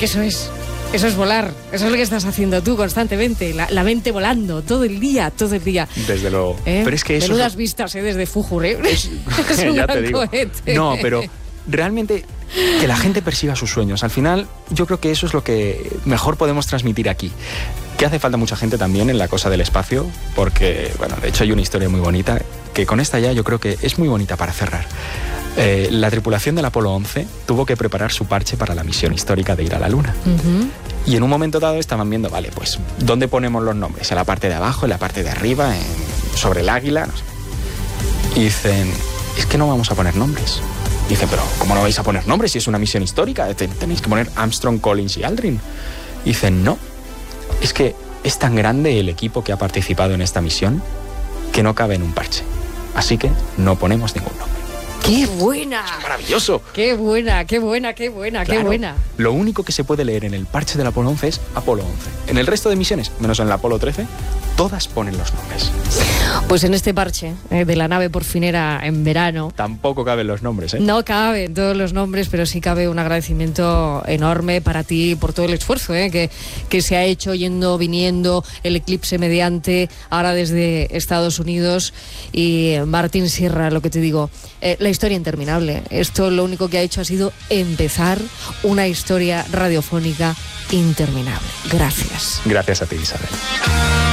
Porque eso es volar, eso es lo que estás haciendo tú constantemente, la mente volando, todo el día. Desde luego. Pero es que eso... Menudas vistas, desde Fújur, Es un ya gran te digo. cohete. No, pero realmente que la gente persiga sus sueños. Al final, yo creo que eso es lo que mejor podemos transmitir aquí. Que hace falta mucha gente también en la cosa del espacio, porque, bueno, de hecho hay una historia muy bonita, que con esta ya yo creo que es muy bonita para cerrar. La tripulación del Apolo 11 tuvo que preparar su parche para la misión histórica de ir a la Luna. Uh-huh. Y en un momento dado estaban viendo, vale, pues, ¿dónde ponemos los nombres? ¿En la parte de abajo, en la parte de arriba, sobre el águila? No sé. Y dicen, es que no vamos a poner nombres. Dicen, pero ¿cómo no vais a poner nombres si es una misión histórica? Tenéis que poner Armstrong, Collins y Aldrin. Y dicen, no, es que es tan grande el equipo que ha participado en esta misión que no cabe en un parche. Así que no ponemos ningún nombre. ¡Qué buena! ¡Es maravilloso! ¡Qué buena! Claro, lo único que se puede leer en el parche del Apolo 11 es Apolo 11. En el resto de misiones, menos en el Apolo 13, todas ponen los nombres. Pues en este parche de la nave porfinera en verano... Tampoco caben los nombres, ¿eh? No caben todos los nombres, pero sí cabe un agradecimiento enorme para ti por todo el esfuerzo que se ha hecho yendo, viniendo, el eclipse mediante, ahora desde Estados Unidos. Y Martín Sierra, lo que te digo, la historia interminable. Esto lo único que ha hecho ha sido empezar una historia radiofónica interminable. Gracias. Gracias a ti, Isabel.